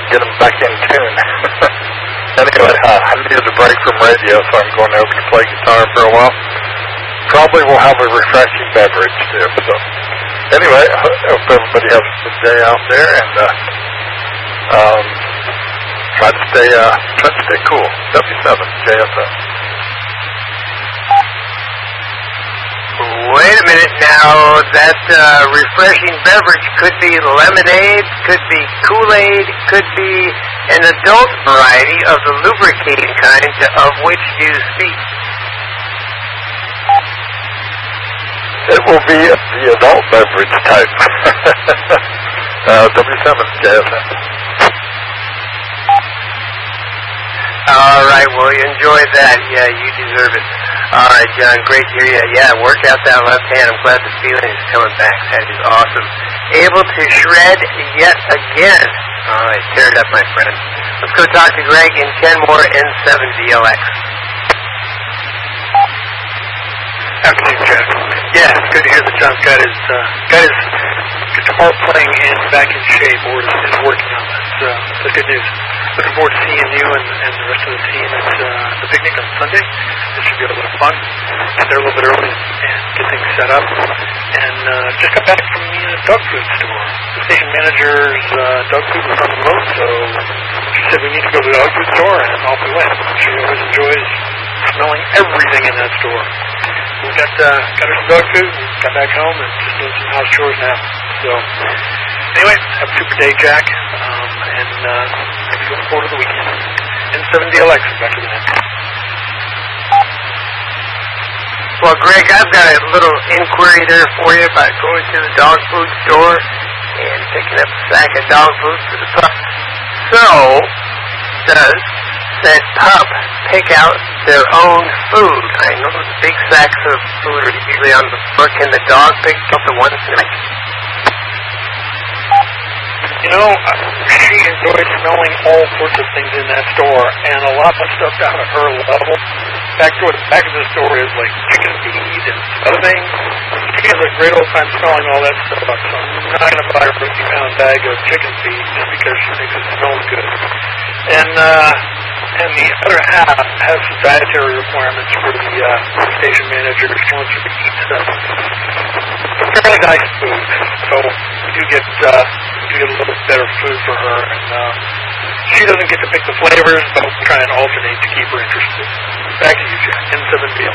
get them back in tune. Anyway, I needed a break from radio, so I'm going over to play guitar for a while. Probably will have a refreshing beverage too. So, anyway, I hope everybody has a good day out there, and try to stay cool. W7 JSF. Wait a minute now. That refreshing beverage could be lemonade, could be Kool-Aid, could be an adult variety of the lubricating kind. Of which do you speak? It will be the adult beverage type. W7 JSF. All right, well, you enjoy that. Yeah, you deserve it. All right, John, great to hear you. Yeah, work out that left hand. I'm glad the feeling is coming back. That is awesome. Able to shred yet again. All right, tear it up, my friend. Let's go talk to Greg in Kenmore N7DLX. Afternoon, Jack. Yeah, it's good to hear that John's got his guitar playing and back in shape, or is working on that. That's good news. Looking forward to seeing you and the rest of the team at the picnic on Sunday. It should be a lot of fun. Get there a little bit early and get things set up. And just got back from the dog food store. The station manager's dog food was on the road, so she said we need to go to the dog food store, and off we went. She always enjoys smelling everything in that store. We got her some dog food, got back home, and just doing some house chores now. So, anyway, have a super day, Jack, and looking forward to the weekend. N7DLX, back to the net. Well, Greg, I've got a little inquiry there for you about going to the dog food store and picking up a sack of dog food for the pup. So, does said pup pick out their own food? I know the big sacks of food are usually on the floor. Can the dog pick up the ones that You know, she enjoys smelling all sorts of things in that store, and a lot of stuff down at her level. Back of the store is like chicken feed and other things. She has a great old time smelling all that stuff up, so I'm not going to buy a 50-pound bag of chicken feed just because she thinks it smells good. And the other half has some dietary requirements for the station manager. She wants her to eat some fairly nice food, so we do get a little bit better food for her, and she doesn't get to pick the flavors, but we'll try and alternate to keep her interested. Back to you, Jack. N7DLX.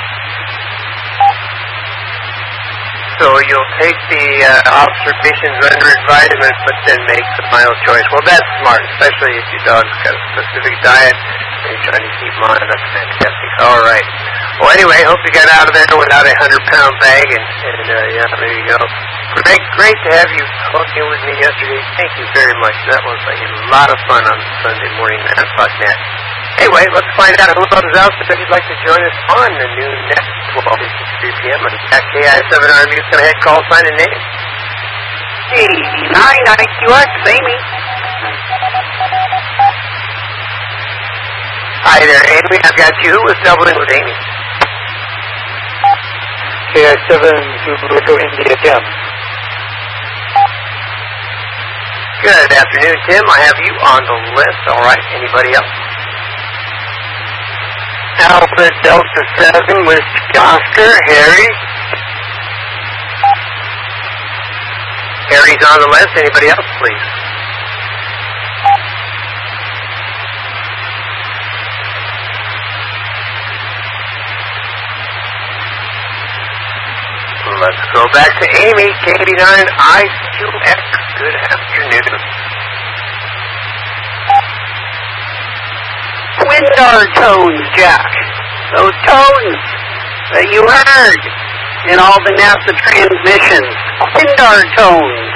So you'll take the observations under advisement, but then make the final choice. Well, that's smart, especially if your dog's got a specific diet and you're trying to keep them on. That's fantastic. All right. Well, anyway, hope you got out of there without a 100-pound bag, and yeah, there you go. Greg, great to have you talking with me yesterday. Thank you very much. That was a lot of fun on Sunday morning at Net. Anyway, let's find out who else that you'd like to join us on the new net, 12 to 3 p.m. on KI7R Music. Go ahead, call, sign, and name. 89 IQX, Amy. Hi there, Amy. I've got you. Who was doubling with Amy? KI7 Zulu Echo India, Tim. Good afternoon, Tim. I have you on the list. All right. Anybody else? Alpha Delta 7 with Oscar, Harry. Harry's on the list. Anybody else, please? Let's go back to Amy, K89 IQX. Good afternoon. Windar tones, Jack. Those tones that you heard in all the NASA transmissions. Windar tones.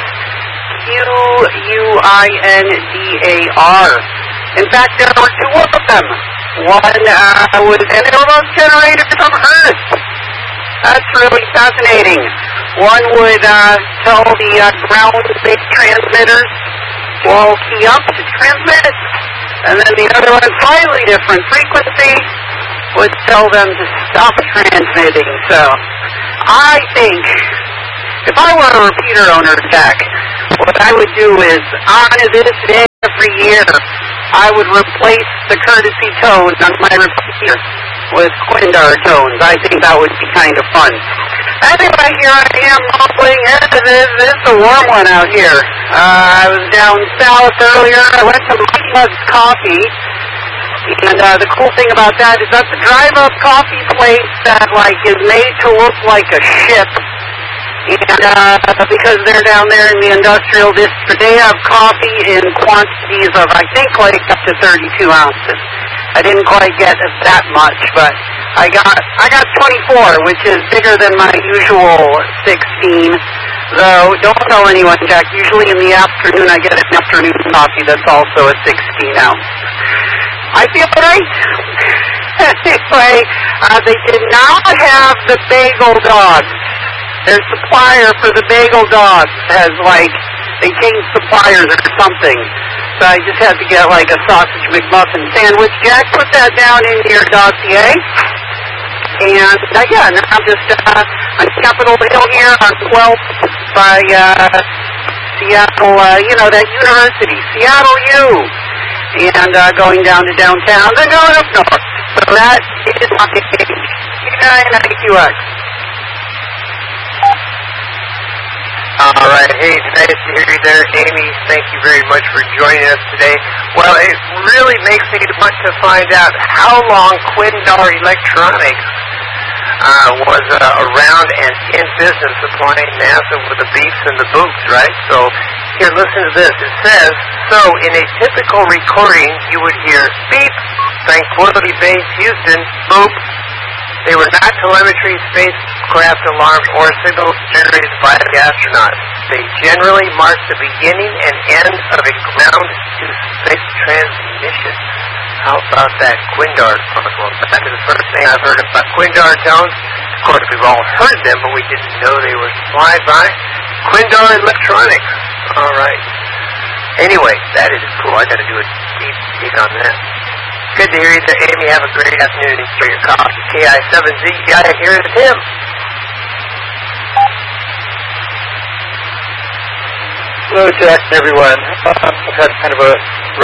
Q-U-I-N-D-A-R. In fact, there were two of them. One was, and they were both generated from Earth. That's really fascinating. One would tell the ground-based transmitters to all key up to transmit. And then the other one, slightly different frequency, would tell them to stop transmitting. So I think if I were a repeater owner, Jack, what I would do is on this day, every year I would replace the courtesy tones on my repeater with Quindar tones. I think that would be kind of fun. Anyway, here I am mumbling. It's a warm one out here. I was down south earlier. I went to Mighty Mug's Coffee. And the cool thing about that is that's a drive-up coffee place that, like, is made to look like a ship. And because they're down there in the industrial district, they have coffee in quantities of, I think, like up to 32 ounces. I didn't quite get that much, but I got 24, which is bigger than my usual 16. Though, don't tell anyone, Jack. Usually in the afternoon, I get an afternoon coffee that's also a 16 ounce. I feel great. Anyway, they did not have the bagel dogs. Their supplier for the bagel dogs has, like, they changed suppliers or something. So I just had to get, like, a sausage McMuffin sandwich. Jack, put that down in your dossier. And, yeah, now I'm just on Capitol Hill here on 12th by Seattle, that university, Seattle U. And going down to downtown, the north. So that is my QX. All right. Hey, nice to hear you there, Amy. Thank you very much for joining us today. Well, it really makes me want to find out how long Quindar Electronics was around and in business supplying NASA with the beeps and the boops, right? So here, listen to this. It says, so in a typical recording, you would hear beep, Tranquility Base, Houston, boop. They were not telemetry, spacecraft alarms, or signals generated by the astronauts. They generally mark the beginning and end of a ground-to-space transmission. How about that Quindar? Well, that is the first thing I've heard about Quindar tones. Of course, we've all heard them, but we didn't know they were supplied by Quindar Electronics. All right. Anyway, that is cool. I got to do a deep dig on that. Good to hear you there, Amy. Have a great afternoon. Enjoy your coffee. KI7Z. Here's Tim. Hello, Jack and everyone. I've had kind of a